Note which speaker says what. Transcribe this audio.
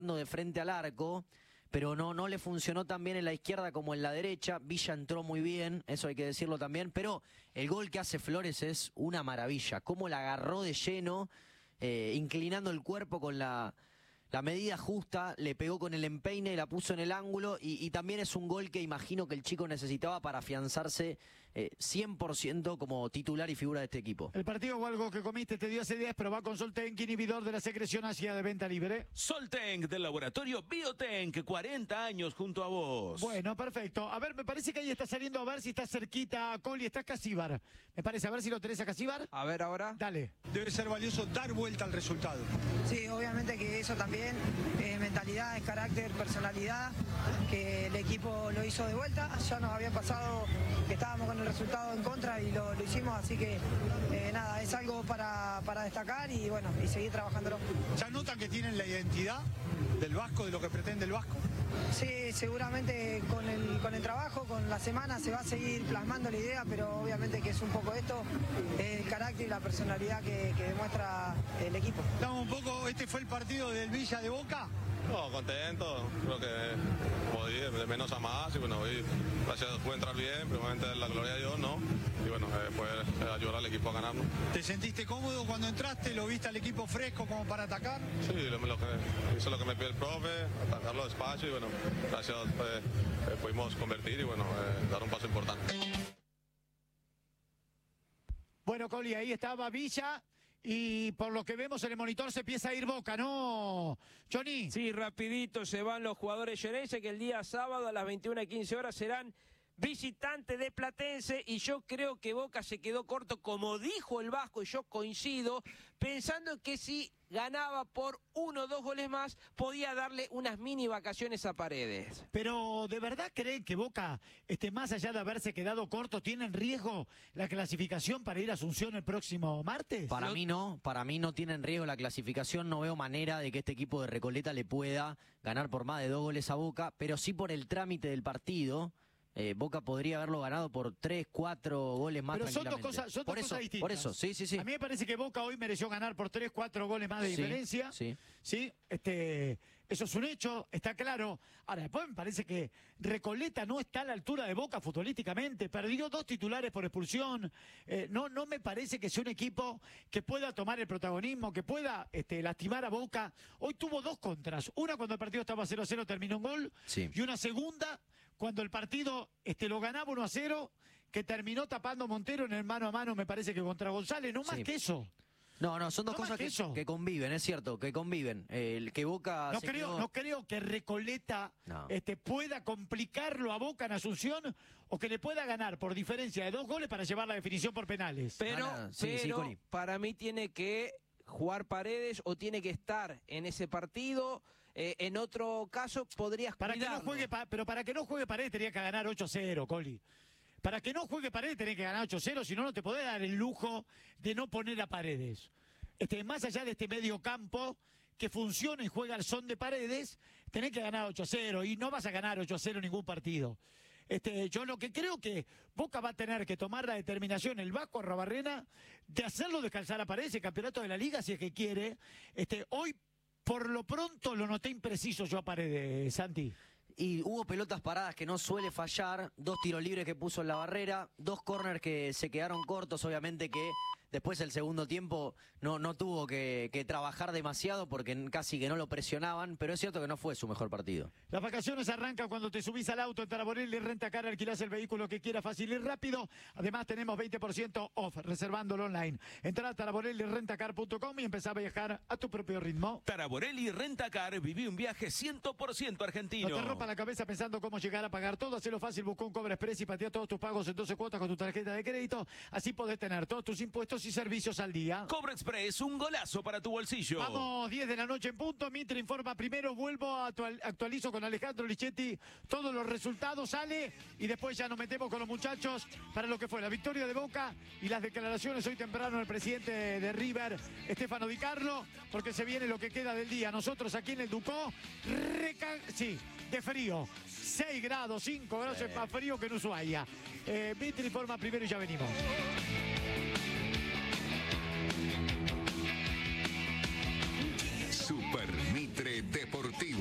Speaker 1: de frente al arco, pero no le funcionó tan bien en la izquierda como en la derecha. Villa entró muy bien, eso hay que decirlo también, pero el gol que hace Flores es una maravilla. Cómo la agarró de lleno, inclinando el cuerpo con la medida justa, le pegó con el empeine, la puso en el ángulo y también es un gol que imagino que el chico necesitaba para afianzarse 100% como titular y figura de este equipo.
Speaker 2: El partido o algo que comiste te dio hace 10, pero va con Soltenk, inhibidor de la secreción ácida de venta libre.
Speaker 3: Soltenk del laboratorio Biotenk, 40 años junto a vos.
Speaker 2: Bueno, perfecto. A ver, me parece que ahí está saliendo, a ver si está cerquita Coli, está Casíbar. Me parece, a ver si lo tenés a Casíbar.
Speaker 4: A ver ahora.
Speaker 2: Dale.
Speaker 5: Debe ser valioso dar vuelta al resultado.
Speaker 6: Sí, obviamente que eso también, mentalidad, es carácter, personalidad, que el equipo lo hizo de vuelta. Ya nos había pasado que estábamos con el resultado en contra y lo hicimos, así que nada, es algo para destacar y bueno, y seguir trabajándolo.
Speaker 5: ¿Ya notan que tienen la identidad del Vasco, de lo que pretende el Vasco?
Speaker 6: Sí, seguramente con el trabajo, con la semana se va a seguir plasmando la idea, pero obviamente que es un poco esto, el carácter y la personalidad que demuestra el equipo.
Speaker 5: Estamos un poco, este fue el partido del Villa de Boca.
Speaker 7: No, contento, creo que como dije, de menos a más y bueno, hoy gracias a Dios pude entrar bien, primeramente la gloria de Dios, ¿no? Y bueno, después ayudar al equipo a ganar, ¿no?
Speaker 5: ¿Te sentiste cómodo cuando entraste? ¿Lo viste al equipo fresco como para atacar?
Speaker 7: Sí, hice lo que me pidió el profe, atacarlo despacio y bueno, gracias a Dios pudimos convertir y bueno, dar un paso importante.
Speaker 2: Bueno, Coli, ahí estaba Villa. Y por lo que vemos en el monitor se empieza a ir Boca, ¿no, Johnny?
Speaker 4: Sí, rapidito se van los jugadores xerenses que el día sábado a las 21:15 horas serán visitantes de Platense y yo creo que Boca se quedó corto, como dijo el Vasco, y yo coincido, pensando que si ganaba por 1 o 2 goles más, podía darle unas mini vacaciones a Paredes.
Speaker 2: Pero, ¿de verdad creen que Boca, más allá de haberse quedado corto, tiene en riesgo la clasificación para ir a Asunción el próximo martes?
Speaker 1: Para mí no tiene en riesgo la clasificación, no veo manera de que este equipo de Recoleta le pueda ganar por más de 2 goles a Boca, pero sí por el trámite del partido. Boca podría haberlo ganado por 3, 4 goles más.
Speaker 2: Pero
Speaker 1: tranquilamente.
Speaker 2: son dos cosas distintas.
Speaker 1: Por eso, sí.
Speaker 2: A mí me parece que Boca hoy mereció ganar por 3, 4 goles más de diferencia.
Speaker 1: Sí.
Speaker 2: Eso es un hecho, está claro. Ahora, después me parece que Recoleta no está a la altura de Boca futbolísticamente. Perdió 2 titulares por expulsión. No me parece que sea un equipo que pueda tomar el protagonismo, que pueda lastimar a Boca. Hoy tuvo 2 contras. Una cuando el partido estaba 0-0 terminó un gol.
Speaker 1: Sí.
Speaker 2: Y una segunda cuando el partido lo ganaba 1-0, que terminó tapando Montero en el mano a mano, me parece que contra González. No más que eso.
Speaker 1: No, son dos cosas que conviven, es cierto, que conviven. El que Boca
Speaker 2: no creo que Recoleta pueda complicarlo a Boca en Asunción o que le pueda ganar por diferencia de 2 goles para llevar la definición por penales.
Speaker 4: Pero para mí tiene que jugar Paredes o tiene que estar en ese partido. En otro caso podrías
Speaker 2: para que no juegue, pero para que no juegue Paredes tenía que ganar 8-0, Coli. Para que no juegue Paredes tenés que ganar 8-0, si no, no te podés dar el lujo de no poner a Paredes. Más allá de este medio campo que funciona y juega al son de Paredes, tenés que ganar 8-0 y no vas a ganar 8-0 en ningún partido. Yo lo que creo que Boca va a tener que tomar la determinación, el Vasco Arrobarrena, de hacerlo descansar a Paredes el campeonato de la Liga si es que quiere. Hoy, por lo pronto, lo noté impreciso yo a Paredes, Santi.
Speaker 1: Y hubo pelotas paradas que no suele fallar, 2 tiros libres que puso en la barrera, 2 córners que se quedaron cortos, obviamente que después el segundo tiempo no tuvo que trabajar demasiado porque casi que no lo presionaban, pero es cierto que no fue su mejor partido.
Speaker 2: Las vacaciones arrancan cuando te subís al auto en Taraborelli Rentacar, alquilás el vehículo que quieras fácil y rápido. Además tenemos 20% off reservándolo online. Entrá a taraborellirentacar.com y empezá a viajar a tu propio ritmo.
Speaker 3: Taraborelli Rentacar, viví un viaje 100% argentino.
Speaker 2: No te rompa la cabeza pensando cómo llegar a pagar todo. Hacelo fácil, buscá un Cobra Express y patea todos tus pagos en 12 cuotas con tu tarjeta de crédito. Así podés tener todos tus impuestos y servicios al día.
Speaker 3: Cobra Express, un golazo para tu bolsillo.
Speaker 2: Vamos, 10 de la noche en punto. Mitre informa primero, vuelvo, actualizo con Alejandro Lichetti todos los resultados, sale y después ya nos metemos con los muchachos para lo que fue la victoria de Boca y las declaraciones hoy temprano del presidente de River, Stefano Di Carlo, porque se viene lo que queda del día. Nosotros aquí en el Ducó, de frío. 6 grados, 5 grados, es más frío que en Ushuaia. Mitre informa primero y ya venimos.
Speaker 8: Super Mitre Deportivo.